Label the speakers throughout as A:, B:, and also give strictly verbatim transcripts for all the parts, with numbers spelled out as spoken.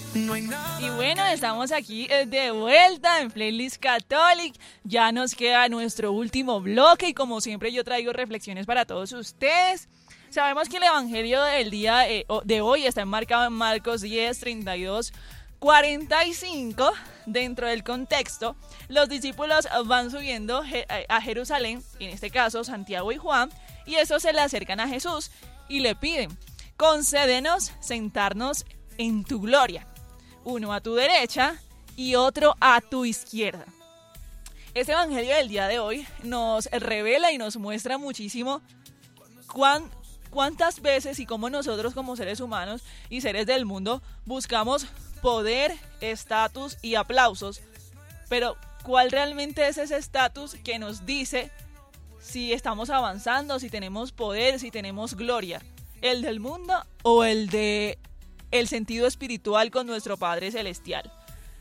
A: Y bueno, estamos aquí eh, de vuelta en Playlist Catholic. Ya nos queda nuestro último bloque y como siempre yo traigo reflexiones para todos ustedes. Sabemos que el evangelio del día eh, de hoy está enmarcado en Marcos diez, treinta y dos, cuarenta y cinco. Dentro del contexto, los discípulos van subiendo a Jerusalén, en este caso Santiago y Juan, y estos se le acercan a Jesús y le piden: concédenos sentarnos en tu gloria, uno a tu derecha y otro a tu izquierda. Este evangelio del día de hoy nos revela y nos muestra muchísimo cuán, cuántas veces y cómo nosotros como seres humanos y seres del mundo buscamos poder, estatus y aplausos, pero ¿cuál realmente es ese estatus que nos dice si estamos avanzando, si tenemos poder, si tenemos gloria? ¿El del mundo o el de el sentido espiritual con nuestro Padre Celestial?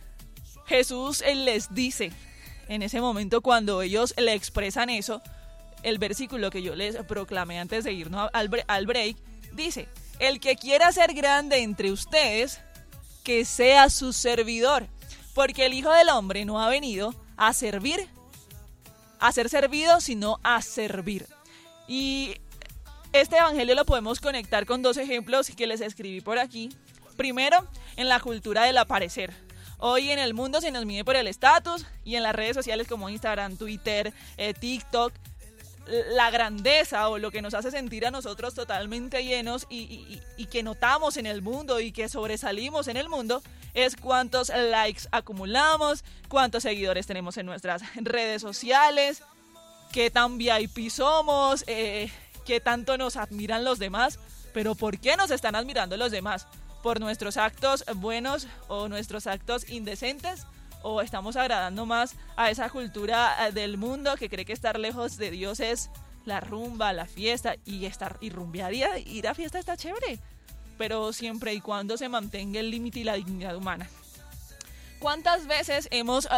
A: Jesús él les dice en ese momento, cuando ellos le expresan eso, el versículo que yo les proclamé antes de irnos al, al break, dice: el que quiera ser grande entre ustedes, que sea su servidor, porque el Hijo del Hombre no ha venido a servir, a ser servido, sino a servir. Y este evangelio lo podemos conectar con dos ejemplos que les escribí por aquí. Primero, en la cultura del aparecer. Hoy en el mundo se nos mide por el estatus, y en las redes sociales como Instagram, Twitter, eh, TikTok, la grandeza o lo que nos hace sentir a nosotros totalmente llenos y, y, y que notamos en el mundo y que sobresalimos en el mundo es cuántos likes acumulamos, cuántos seguidores tenemos en nuestras redes sociales, qué tan V I P somos, eh, qué tanto nos admiran los demás. Pero ¿por qué nos están admirando los demás? ¿Por nuestros actos buenos o nuestros actos indecentes? ¿O estamos agradando más a esa cultura del mundo que cree que estar lejos de Dios es la rumba, la fiesta, y estar y rumbear y ir a fiesta está chévere, pero siempre y cuando se mantenga el límite y la dignidad humana? ¿Cuántas veces hemos